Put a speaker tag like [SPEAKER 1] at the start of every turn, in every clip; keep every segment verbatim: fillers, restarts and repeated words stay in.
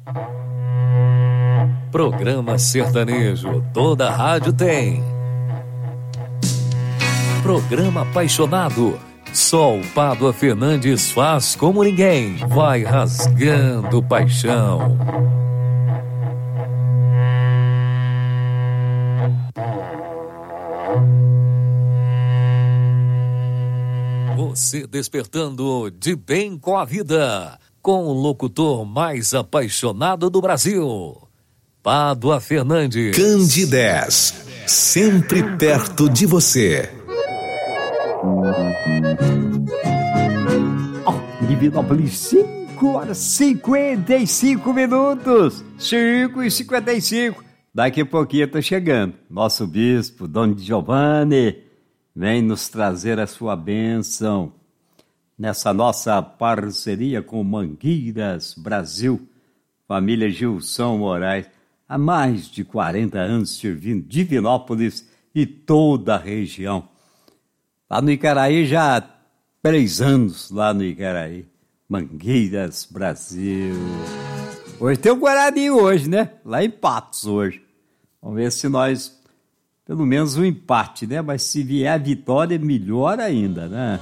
[SPEAKER 1] Programa sertanejo, toda rádio tem. Programa apaixonado, só o Pádua Fernandes faz como ninguém, vai rasgando paixão. Você despertando de bem com a vida, com o locutor mais apaixonado do Brasil, Pádua Fernandes.
[SPEAKER 2] Candidez, sempre perto de você.
[SPEAKER 3] Oh, Divinópolis, cinco horas e cinquenta e cinco minutos. cinco e cinquenta e cinco. Daqui a pouquinho eu tô chegando. Nosso bispo, Dom Giovanni, vem nos trazer a sua bênção nessa nossa parceria com Mangueiras Brasil, família Gilson Moraes, há mais de quarenta anos servindo Divinópolis e toda a região. Lá no Icaraí já há três anos, lá no Icaraí, Mangueiras Brasil. Hoje tem o Guarani hoje, né? Lá em Patos hoje. Vamos ver se nós... Pelo menos um empate, né? Mas se vier a vitória, melhor ainda, né?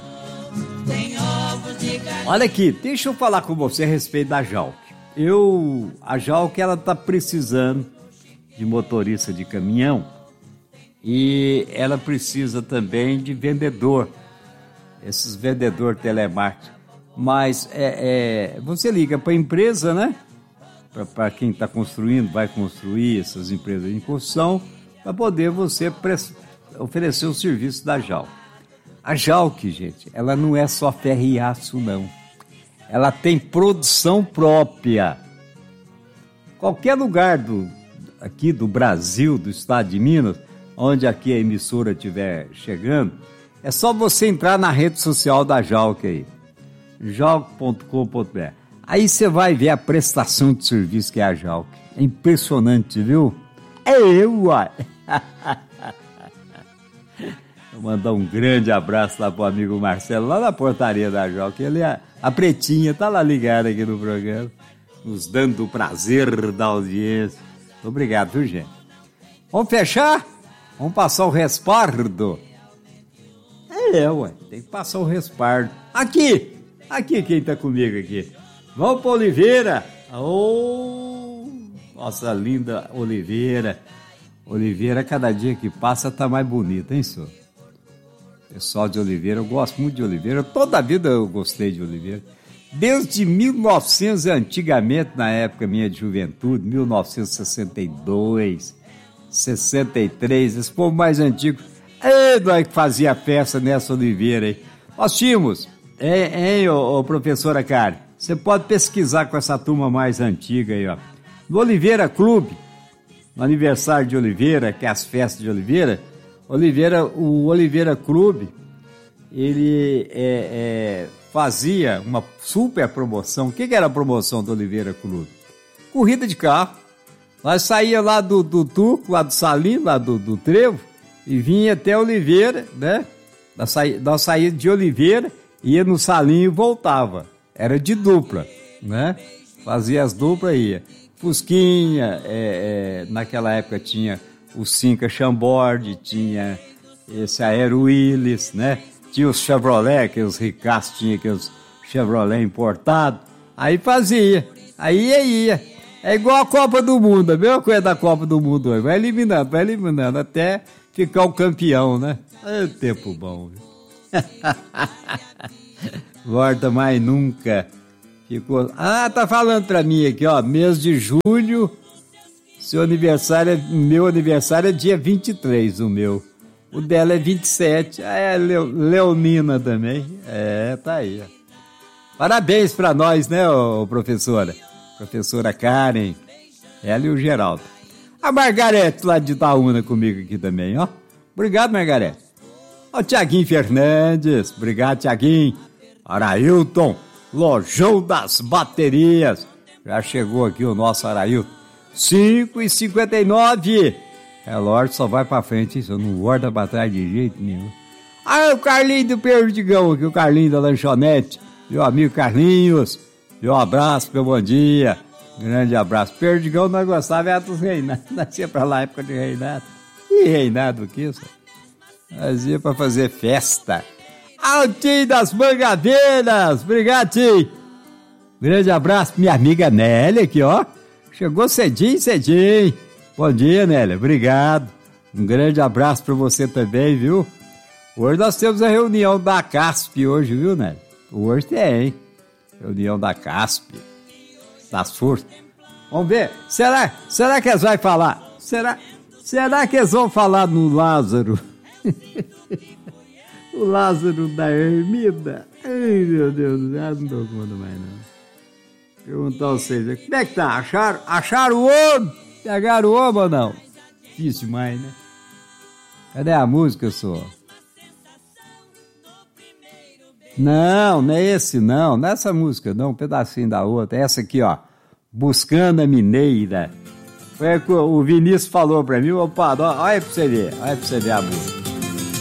[SPEAKER 3] Olha aqui, deixa eu falar com você a respeito da Jalc. Eu, a Jalc, ela tá precisando de motorista de caminhão e ela precisa também de vendedor, esses vendedor telemarketing. Mas é, é, você liga para a empresa, né? Para quem está construindo, vai construir essas empresas em construção, para poder você pres- oferecer o serviço da Jalc. A Jalc, gente, ela não é só ferro e aço, não. Ela tem produção própria. Qualquer lugar do, aqui do Brasil, do estado de Minas, onde aqui a emissora estiver chegando, é só você entrar na rede social da Jalc aí, jalc ponto com ponto b r. Aí você vai ver a prestação de serviço que é a Jalc. É impressionante, viu? É eu, uai. Vou mandar um grande abraço lá pro amigo Marcelo, lá na portaria da Jalc. Ele é a pretinha, tá lá ligada aqui no programa, nos dando o prazer da audiência. Obrigado, viu, gente? Vamos fechar? Vamos passar o respaldo? É, ué, tem que passar o respaldo. Aqui, aqui quem tá comigo aqui. Vamos pra Oliveira. Oh, nossa linda Oliveira. Oliveira, cada dia que passa, tá mais bonita, hein, senhor? Pessoal de Oliveira, eu gosto muito de Oliveira. Toda a vida eu gostei de Oliveira. Desde mil e novecentos, antigamente, na época minha de juventude, mil novecentos e sessenta e dois, sessenta e três, esse povo mais antigo, é, nós que fazia festa nessa Oliveira aí. Nós tínhamos, hein, hein ô, ô, professora Karen, você pode pesquisar com essa turma mais antiga aí, ó. No Oliveira Clube, no aniversário de Oliveira, que é as festas de Oliveira, Oliveira, o Oliveira Clube, ele é, é, fazia uma super promoção. O que, que era a promoção do Oliveira Clube? Corrida de carro. Nós saía lá do, do Turco, lá do Salim, lá do, do Trevo, e vinha até Oliveira, né? Nós saía, nós saía de Oliveira, ia no Salim e voltava. Era de dupla, né? Fazia as duplas e ia. Fusquinha, é, é, naquela época tinha o Cinca Chambord, tinha esse Aero Willis, né? Tinha os Chevrolet, que os ricaços tinham aqueles Chevrolet importados. Aí fazia, aí ia, ia. É igual a Copa do Mundo, a mesma coisa da Copa do Mundo hoje. Vai eliminando, vai eliminando, até ficar o campeão, né? É tempo bom, viu? Volta mais nunca. Ficou... Ah, tá falando pra mim aqui, ó, mês de julho, seu aniversário, é... meu aniversário é dia vinte e três, o meu. O dela é vinte e sete, ah, é Leo... Leonina também, é, tá aí. Ó. Parabéns pra nós, né, ô, professora? Professora Karen, ela e o Geraldo. A Margarete lá de Itaúna comigo aqui também, ó. Obrigado, Margarete. Ó, Tiaguinho Fernandes, obrigado, Tiaguinho. Arailton, Lojão das Baterias. Já chegou aqui o nosso Arailton. cinco e cinquenta e nove. Relógio só vai pra frente, isso não volta pra trás de jeito nenhum. Ah, o Carlinho do Perdigão aqui, o Carlinho da lanchonete. Meu amigo Carlinhos, meu abraço, meu bom dia. Grande abraço. Perdigão nós gostava era dos reinados. Nós ia pra lá época de reinado. E reinado o que isso? Nós ia pra fazer festa. Altinho das Mangadeiras. Obrigado, Tim. Grande abraço pra minha amiga Nélia aqui, ó. Chegou cedinho, cedinho. Bom dia, Nélia. Obrigado. Um grande abraço pra você também, viu? Hoje nós temos a reunião da CASP hoje, viu, Nélia? Hoje tem. Reunião da CASP. Das forças. Vamos ver. Será, será que eles vão falar? Será, será que eles vão falar no Lázaro? O Lázaro da Ermida. Ai, meu Deus do céu, não dou conta mais não. Perguntar a vocês, como é que tá? Acharam, acharam o homem? Pegaram o homem ou não? Difícil demais, né? Cadê a música, só? Não, não é esse não, não é essa música não, um pedacinho da outra, é essa aqui, ó, Buscando a Mineira. Foi o que o Vinícius falou pra mim, opa, olha pra você ver, olha pra você ver a música.